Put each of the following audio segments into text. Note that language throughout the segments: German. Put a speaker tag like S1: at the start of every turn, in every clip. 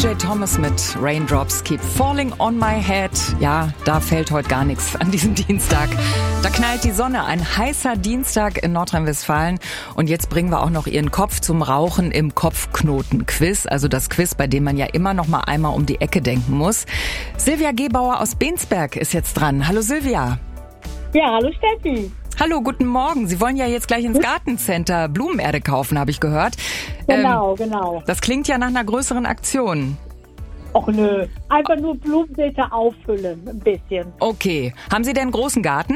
S1: PJ Thomas mit Raindrops Keep Falling on My Head. Ja, da fällt heute gar nichts an diesem Dienstag. Da knallt die Sonne, ein heißer Dienstag in Nordrhein-Westfalen. Und jetzt bringen wir auch noch Ihren Kopf zum Rauchen im Kopfknoten-Quiz. Also das Quiz, bei dem man ja immer noch mal einmal um die Ecke denken muss. Silvia Gebauer aus Bensberg ist jetzt dran. Hallo Silvia.
S2: Ja, hallo Steffi.
S1: Hallo, guten Morgen. Sie wollen ja jetzt gleich ins Gartencenter Blumenerde kaufen, habe ich gehört.
S2: Genau.
S1: Das klingt ja nach einer größeren Aktion.
S2: Och nö, einfach nur Blumenbeete auffüllen, ein bisschen.
S1: Okay. Haben Sie denn einen großen Garten?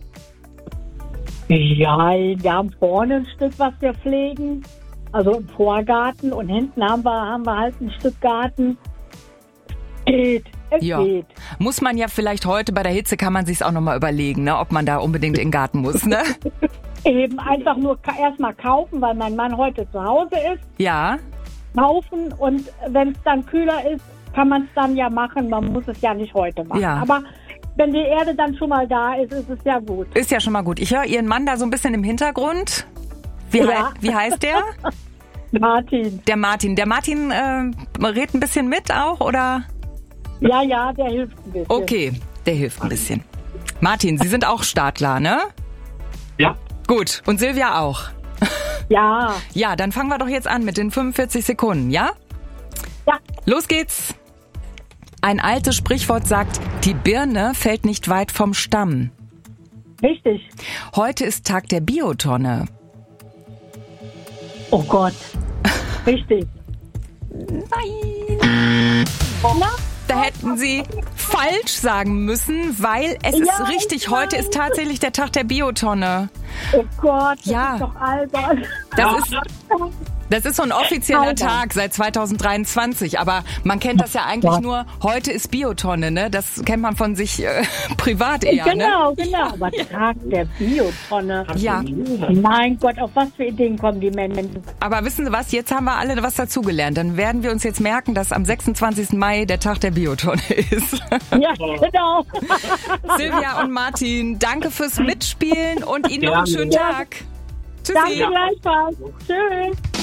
S2: Ja, wir haben vorne ein Stück, was wir pflegen, also im Vorgarten, und hinten haben wir halt ein Stück Garten. Es geht.
S1: Muss man ja vielleicht heute bei der Hitze, kann man sich's auch nochmal überlegen, ne, ob man da unbedingt in den Garten muss, ne?
S2: Eben einfach nur erstmal kaufen, weil mein Mann heute zu Hause ist.
S1: Ja.
S2: Kaufen, und wenn es dann kühler ist, kann man es dann ja machen. Man muss es ja nicht heute machen.
S1: Ja.
S2: Aber wenn die Erde dann schon mal da ist, ist es ja gut.
S1: Ist ja schon mal gut. Ich höre Ihren Mann da so ein bisschen im Hintergrund. Wie heißt der?
S2: Martin.
S1: Der Martin. Der Martin redet ein bisschen mit auch, oder?
S2: Ja, der hilft ein bisschen.
S1: Okay, der hilft ein bisschen. Martin, Sie sind auch Startler, ne?
S3: Ja.
S1: Gut, und Silvia auch.
S2: Ja.
S1: Ja, dann fangen wir doch jetzt an mit den 45 Sekunden, ja?
S2: Ja.
S1: Los geht's. Ein altes Sprichwort sagt, die Birne fällt nicht weit vom Stamm.
S2: Richtig.
S1: Heute ist Tag der Biotonne.
S2: Oh Gott. Richtig.
S1: Nein.
S2: Na?
S1: Da hätten Sie falsch sagen müssen, weil es ist richtig. Heute ist tatsächlich der Tag der Biotonne.
S2: Oh Gott, das
S1: Ja.
S2: ist doch albern.
S1: Das ist so ein offizieller Tag seit 2023, aber man kennt das ja eigentlich nur, heute ist Biotonne, ne? Das kennt man von sich privat eher,
S2: Genau.
S1: ne?
S2: Aber Tag der Biotonne.
S1: Ja,
S2: Mein Gott, auf was für Ideen kommen die Menschen?
S1: aber wissen Sie was, jetzt haben wir alle was dazugelernt. Dann werden wir uns jetzt merken, dass am 26. Mai der Tag der Biotonne ist.
S2: Ja, genau.
S1: Silvia und Martin, danke fürs Mitspielen und Ihnen noch einen schönen Tag. Tschüssi.
S2: Danke gleichfalls. Tschüss.